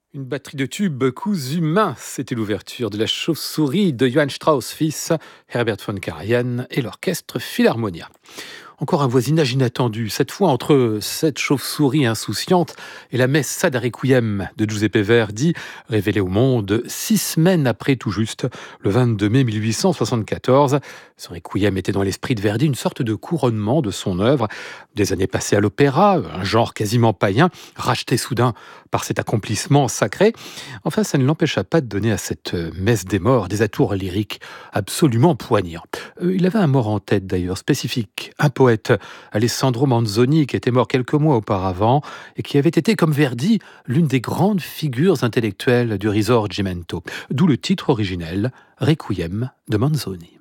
Une batterie de tubes cousus main, c'était l'ouverture de La Chauve-souris de Johann Strauss fils, Herbert von Karajan et l'orchestre Philharmonia. Encore un voisinage inattendu, cette fois entre cette chauve-souris insouciante et la messe Sad Requiem de Giuseppe Verdi, révélée au monde 6 semaines après tout juste, le 22 mai 1874. Ce Requiem était dans l'esprit de Verdi une sorte de couronnement de son œuvre. Des années passées à l'opéra, un genre quasiment païen, racheté soudain par cet accomplissement sacré. Enfin, ça ne l'empêcha pas de donner à cette messe des morts des atours lyriques absolument poignants. Il avait un mort en tête d'ailleurs, spécifique, un poète, Alessandro Manzoni, qui était mort quelques mois auparavant et qui avait été, comme Verdi, l'une des grandes figures intellectuelles du Risorgimento. D'où le titre originel, Requiem de Manzoni.